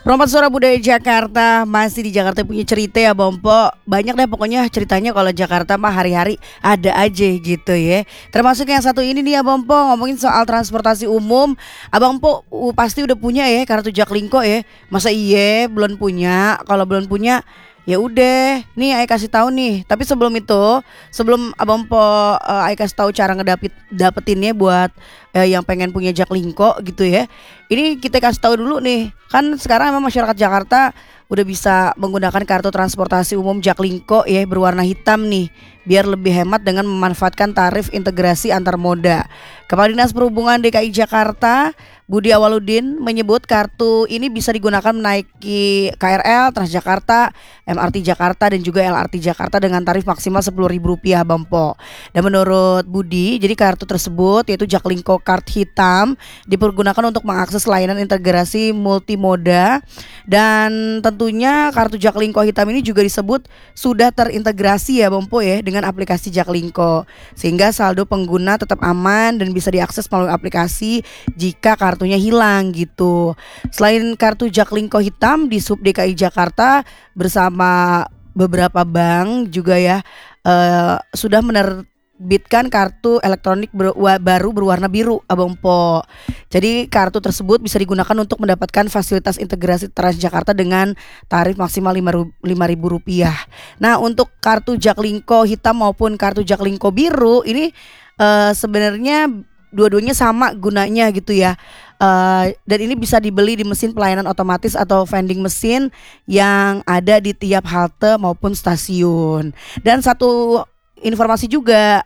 Perompak Suara Budaya Jakarta masih di Jakarta punya cerita ya Bompo. Banyak deh pokoknya ceritanya kalau Jakarta mah hari-hari ada aja gitu ya. Termasuk yang satu ini nih ya Bompo, ngomongin soal transportasi umum. Abang Po pasti udah punya ya kartu Jaklingko ya. Masa iya belum punya? Kalau belum punya ya udah, nih Ayah kasih tahu nih. Tapi sebelum itu, sebelum Abang Po Ayah kasih tahu cara dapetinnya buat yang pengen punya Jaklingko gitu ya. Ini kita kasih tahu dulu nih. Kan sekarang memang masyarakat Jakarta udah bisa menggunakan kartu transportasi umum Jaklingko ya berwarna hitam nih, biar lebih hemat dengan memanfaatkan tarif integrasi antar moda. Kepala Dinas Perhubungan DKI Jakarta Budi Awaludin menyebut kartu ini bisa digunakan menaiki KRL, Transjakarta, MRT Jakarta dan juga LRT Jakarta dengan tarif maksimal Rp10.000 Bampo. Dan menurut Budi, jadi kartu tersebut yaitu Jaklingko Card hitam dipergunakan untuk mengakses layanan integrasi multimoda, dan tentunya kartu Jaklingko hitam ini juga disebut sudah terintegrasi ya Bampo ya dengan aplikasi Jaklingko, sehingga saldo pengguna tetap aman dan bisa diakses melalui aplikasi jika kartunya hilang gitu. Selain kartu Jaklingko hitam, di Sub DKI Jakarta bersama beberapa bank juga ya sudah menerbitkan kartu elektronik baru berwarna biru Abang Po. Jadi kartu tersebut bisa digunakan untuk mendapatkan fasilitas integrasi Transjakarta dengan tarif maksimal Rp5.000. Nah, untuk kartu Jaklingko hitam maupun kartu Jaklingko biru ini sebenarnya dua-duanya sama gunanya gitu ya. Dan ini bisa dibeli di mesin pelayanan otomatis atau vending machine yang ada di tiap halte maupun stasiun. Dan satu informasi juga,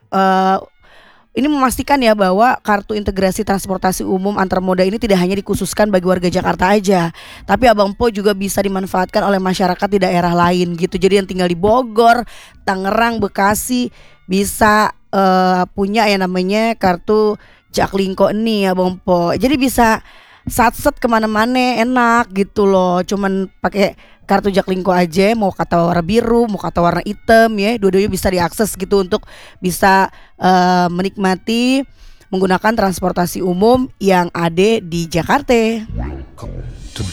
ini memastikan ya bahwa kartu integrasi transportasi umum antar moda ini tidak hanya dikhususkan bagi warga Jakarta aja, tapi Abang Po juga bisa dimanfaatkan oleh masyarakat di daerah lain gitu. Jadi yang tinggal di Bogor, Tangerang, Bekasi bisa punya yang namanya kartu Jaklingko ini ya Bang Po. Jadi bisa satset kemana-mana enak gitu loh. Cuman pakai kartu Jaklingko aja, mau kata warna biru, mau kata warna hitam ya, dua-duanya bisa diakses gitu untuk bisa menikmati menggunakan transportasi umum yang ada di Jakarta.